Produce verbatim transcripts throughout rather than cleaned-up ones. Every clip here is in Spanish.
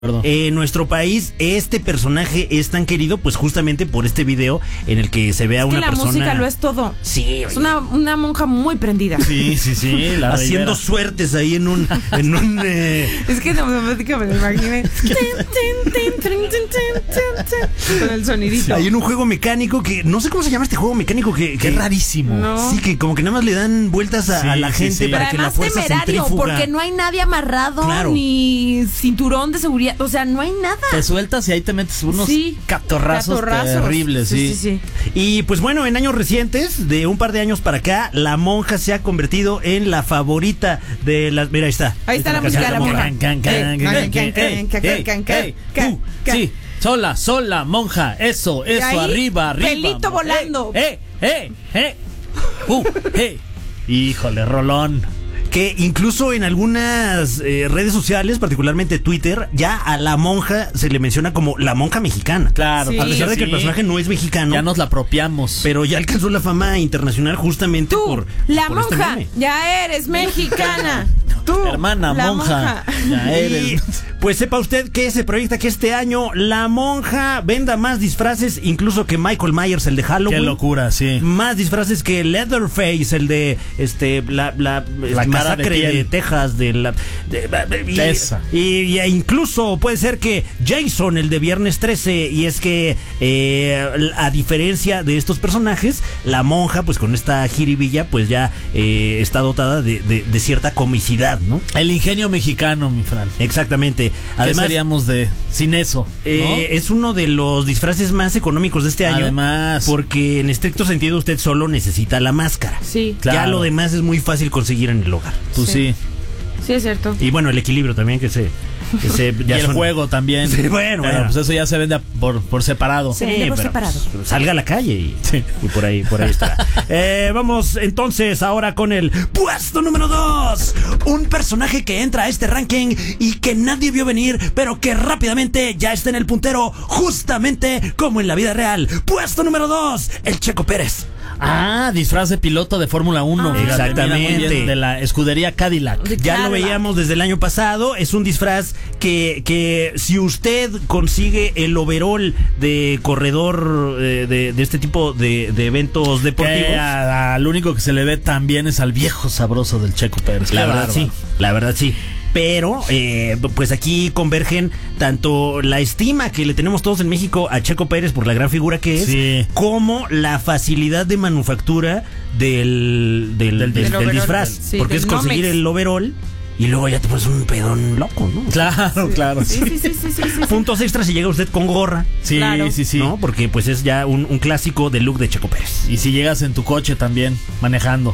En eh, nuestro país, este personaje es tan querido, pues justamente por este video en el que se ve a es una que la persona. La música lo es todo. Sí, es una, una monja muy prendida. Sí, sí, sí. La haciendo Rivera. Suertes ahí en un. En un eh... Es que automáticamente me lo imaginé. Con el sonidito. Sí, hay en un juego mecánico que. No sé cómo se llama este juego mecánico que. que es rarísimo. No. Sí, que como que nada más le dan vueltas a, sí, a la gente sí, sí. Pero para que la fuerza temerario, centrífuga. Porque no hay nadie amarrado, claro. ni cinturón de seguridad. O sea, no hay nada. Te sueltas y ahí te metes unos sí, catorrazos, catorrazos terribles, sí. Sí, sí, sí. Y pues bueno, en años recientes, de un par de años para acá, la monja se ha convertido en la favorita de las. Mira, ahí está. Ahí está, está la música de la monja. Sí, sola, sola, monja. Eso, eso, ahí, arriba, arriba. Pelito mo- volando. Eh, eh, eh. Uh, eh. Híjole, rolón. Que incluso en algunas eh, redes sociales, particularmente Twitter, ya a la monja se le menciona como la monja mexicana. Claro, sí. A pesar de que sí. el personaje no es mexicano. Ya nos la apropiamos. Pero ya alcanzó la fama internacional justamente Tú, por. La por monja, este ya eres mexicana. Tú, hermana la monja, monja. Ya eres. Y, pues sepa usted que se proyecta que este año la monja venda más disfraces, incluso que Michael Myers, el de Halloween. Qué locura, sí. Más disfraces que Leatherface, el de este la, la, la masacre de, de Texas, de la de, de, y, Esa. Y, y incluso puede ser que Jason, el de Viernes trece, y es que eh, a diferencia de estos personajes, la monja, pues con esta jiribilla, pues ya eh, está dotada de, de, de cierta comicidad, ¿no? El ingenio mexicano, mi Fran. Exactamente. Además, ¿qué seríamos de sin eso? ¿no? Eh, es uno de los disfraces más económicos de este año. Además, porque en estricto sentido usted solo necesita la máscara. Sí, claro. Ya lo claro. demás es muy fácil conseguir en el hogar. Tú sí. sí. Sí, es cierto. Y bueno, el equilibrio también que se... Que se ya ya y el son... juego también. Sí, bueno, bueno, bueno, pues eso ya se vende por, por separado. Se vende sí, por pero, separado. Pues, salga a la calle y, sí. y por ahí, por ahí está. eh, vamos entonces ahora con el puesto número dos. Un personaje que entra a este ranking y que nadie vio venir, pero que rápidamente ya está en el puntero, justamente como en la vida real. Puesto número dos, el Checo Pérez. Ah, disfraz de piloto de Fórmula uno. Ah, exactamente. Bien, de la escudería Cadillac. De ya Cadillac. lo veíamos desde el año pasado. Es un disfraz que, que si usted consigue el overall de corredor eh, de, de este tipo de, de eventos deportivos. Que a, a, al único que se le ve tan bien es al viejo sabroso del Checo Pérez. La verdad sí, la verdad sí. Pero, eh, pues aquí convergen tanto la estima que le tenemos todos en México a Checo Pérez por la gran figura que es, sí. como la facilidad de manufactura del, del, del, del, del disfraz. Sí, porque del es conseguir Nomex. el overall y luego ya te pones un pedón loco, ¿no? Claro, sí. claro. Sí, sí, sí, sí, sí, sí. Puntos extras si llega usted con gorra. Sí, claro. sí, sí. ¿No? Porque pues es ya un, un clásico del look de Checo Pérez. Y si llegas en tu coche también, manejando.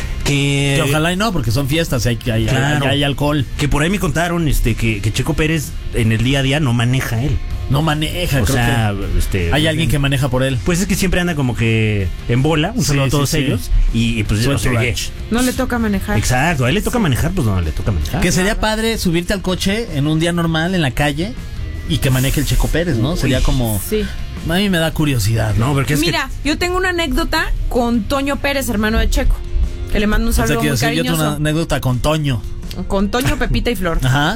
Que, que ojalá y no, porque son fiestas, hay, hay, claro, hay, hay alcohol. Que por ahí me contaron este que, que Checo Pérez en el día a día no maneja él. No maneja, o creo sea, que este, hay alguien que maneja por él. Pues es que siempre anda como que en bola, un saludo sí, a todos sí, ellos. Sí. Y pues no, oye, no le toca manejar. Exacto, a él le toca manejar, pues no le toca manejar. Que sería padre subirte al coche en un día normal en la calle y que maneje el Checo Pérez, ¿no? Uy, sería como... Sí. A mí me da curiosidad, ¿no? no porque es Mira, que... yo tengo una anécdota con Toño Pérez, hermano de Checo. Que le mando un saludo o sea, muy cariñoso. Yo tengo una anécdota con Toño. Con Toño, Pepita y Flor. Ajá.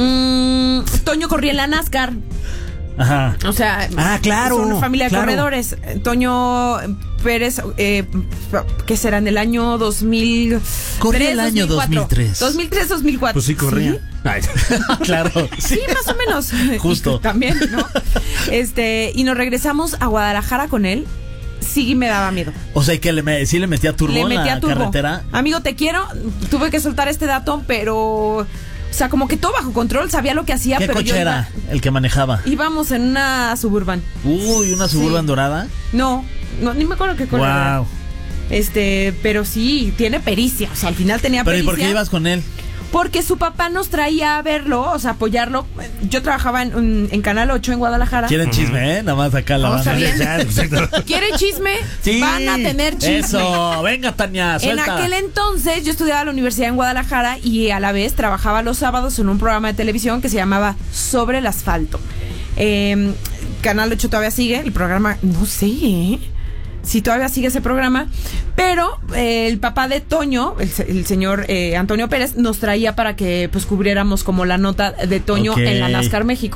Mm, Toño corría en la NASCAR. Ajá. O sea, ah, claro, es una familia de claro. corredores. Toño Pérez, eh, ¿qué será? En el año dos mil. Corría el año dos mil tres. dos mil tres, dos mil cuatro. Pues sí, corría. ¿Sí? Claro. Sí. sí, más o menos. Justo. También, ¿no? Este, y nos regresamos a Guadalajara con él. Sí, me daba miedo. O sea, que le, sí le metía turbo le metía la turbo. carretera. Amigo, te quiero. Tuve que soltar este dato, pero... O sea, como que todo bajo control, sabía lo que hacía, ¿Qué pero coche yo era iba, el que manejaba? Íbamos en una Suburban. Uy, ¿una Suburban sí. dorada? No, no, ni me acuerdo qué color wow. era. Este, pero sí, tiene pericia. O sea, al final tenía pero pericia. ¿Pero y por qué ibas con él? Porque su papá nos traía a verlo, o sea, apoyarlo. Yo trabajaba en, en Canal ocho en Guadalajara. ¿Quieren chisme, eh? Nada más acá la banda. ¿Quieren chisme? Sí, van a tener chisme. Eso, venga, Tania, suelta. En aquel entonces yo estudiaba en la universidad en Guadalajara y a la vez trabajaba los sábados en un programa de televisión que se llamaba Sobre el Asfalto. Eh, Canal ocho todavía sigue, el programa, no sé, ¿eh? si todavía sigue ese programa, pero eh, el papá de Toño, el, el señor eh, Antonio Pérez, nos traía para que pues cubriéramos como la nota de Toño Ok. en la NASCAR México.